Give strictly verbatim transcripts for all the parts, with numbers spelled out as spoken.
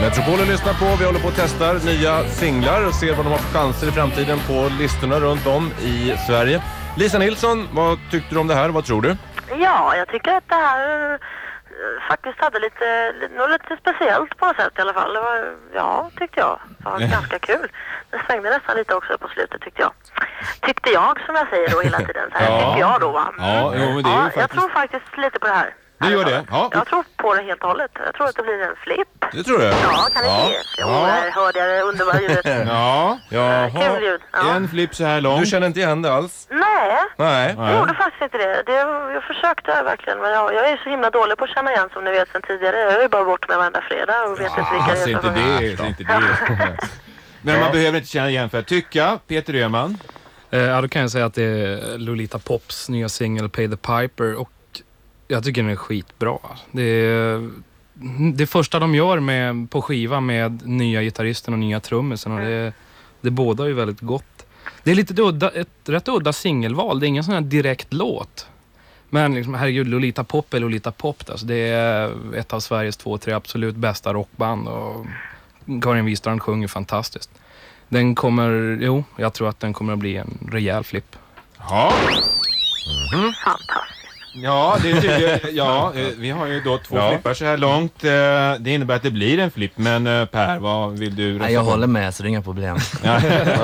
Metropolen lyssnar på. Vi håller på att testa nya singlar och ser vad de har för chanser i framtiden på listorna runt om i Sverige. Lisa Nilsson, vad tyckte du om det här? Vad tror du? Ja, jag tycker att det här faktiskt hade lite, nog lite speciellt på något sätt i alla fall. Det var, ja, tyckte jag. Det var ganska kul. Det svängde nästan lite också på slutet, tyckte jag. Tyckte jag, som jag säger då hela tiden. Så här ja. tycker jag då, va? Ja, jo, men det är ju ja, faktiskt... jag tror faktiskt lite på det här. Du gör det? Ja. Jag tror på det helt och hållet. Jag tror att det blir en flipp. Det tror jag. Ja, kan ni ja. se? Jo, ja. Där hörde jag det underbara ljudet. Ja. Jaha. Kul ljud. Ja. En flipp så här lång. Du känner inte igen det alls? Nej. Nej. Jag gjorde faktiskt inte det. det jag försökte verkligen. Men jag, jag är så himla dålig på att känna igen, som ni vet sedan tidigare. Jag är ju bara bort med varenda fredag och vet ja, inte vilka det är. Inte det, det är inte det. Men man behöver inte känna igen för att tycka. Peter Öhman. Eh, ja, då kan jag säga att det är Lolita Pops nya singel Pay the Piper, och jag tycker den är skitbra. Det är det första de gör med, på skiva med nya gitarristen och nya trummisen, och det, det båda är ju väldigt gott. Det är lite udda, ett rätt udda singelval. Det är ingen sån här direkt låt. Men liksom, herregud, Lolita Pop är Lolita Pop. Alltså, det är ett av Sveriges två, tre absolut bästa rockband, och Karin Wistrand sjunger fantastiskt. Den kommer, jo, jag tror att den kommer att bli en rejäl flipp. Ja. Mm. Fantastiskt. Ja, det tycker ja, vi har ju då två ja. flippar så här långt. Det innebär att det blir en flipp, men Per, vad vill du rösta? Nej, jag håller med, så det är inga problem. Ja.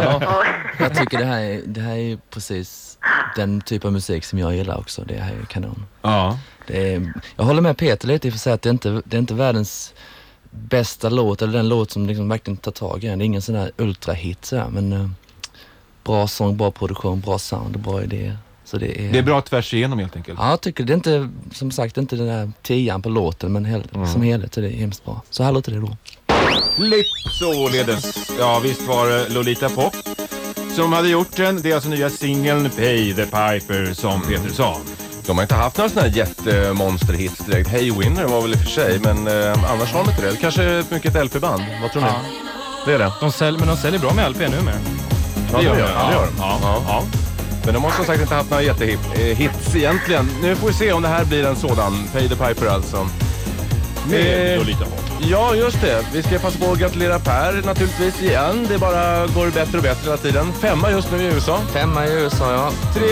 Jag tycker det här är, det här är precis den typ av musik som jag gillar också. Det här är kanon. Ja. Det är, jag håller med Peter lite i för att säga att det inte det är inte världens bästa låt, eller den låt som liksom verkligen tar tag i den. Det är ingen sån här ultrahit så här, men uh, bra sång, bra produktion, bra sound och bra idéer. Så det är, det är bra tvärs igenom helt enkelt. Ja, jag tycker det är inte, som sagt, inte den där tian på låten, men hel, mm. som helhet är det hemskt bra. Så här låter det då. Flipp således. Ja, visst var det Lolita Pop som hade gjort den. Det är alltså nya singeln Pay the Piper, som Peter sa. De har inte haft några sådana här jättemonsterhits direkt. Hey Winner var väl i och för sig, men eh, annars har de inte det. Kanske mycket ett L P-band. Vad tror ni? Ja. Det är det. De säljer, men de säljer bra med L P nu med. Ja, det gör de. Ja, det gör de. Ja. Ja. Ja. Men de har som sagt inte haft några jättehits egentligen. Nu får vi se om det här blir en sådan. Pay the Piper alltså. Med eh, Lolita Pop. Ja, just det. Vi ska passa på att gratulera Per naturligtvis igen. Det bara går bättre och bättre hela tiden. Femma just nu i U S A. Femma i U S A, ja. Tre